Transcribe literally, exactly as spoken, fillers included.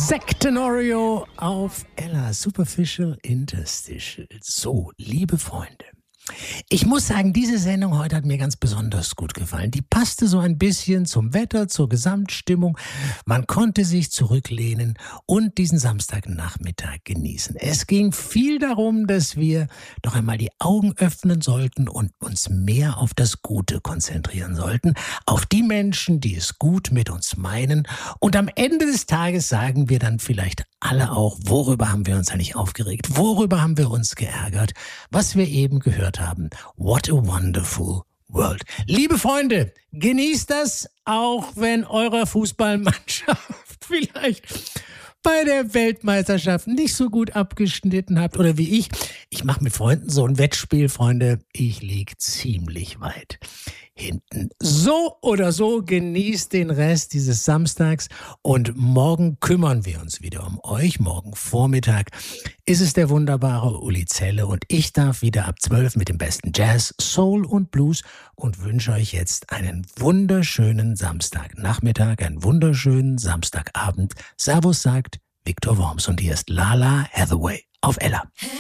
Sectenorio auf Ella, Superficial Interstitial. So, liebe Freunde, ich muss sagen, diese Sendung heute hat mir ganz besonders gut gefallen. Die passte so ein bisschen zum Wetter, zur Gesamtstimmung. Man konnte sich zurücklehnen und diesen Samstagnachmittag genießen. Es ging viel darum, dass wir doch einmal die Augen öffnen sollten und uns mehr auf das Gute konzentrieren sollten. Auf die Menschen, die es gut mit uns meinen. Und am Ende des Tages sagen wir dann vielleicht alle auch, worüber haben wir uns eigentlich aufgeregt? Worüber haben wir uns geärgert? Was wir eben gehört haben. What a wonderful world. Liebe Freunde, genießt das, auch wenn eure Fußballmannschaft vielleicht bei der Weltmeisterschaft nicht so gut abgeschnitten habt oder wie ich. Ich mache mit Freunden so ein Wettspiel, Freunde. Ich liege ziemlich weit hinten. So oder so, genießt den Rest dieses Samstags und morgen kümmern wir uns wieder um euch. Morgen Vormittag ist es der wunderbare Uli Zelle und ich darf wieder ab zwölf mit dem besten Jazz, Soul und Blues und wünsche euch jetzt einen wunderschönen Samstagnachmittag, einen wunderschönen Samstagabend. Servus sagt Viktor Worms und hier ist Lala Hathaway auf Ella.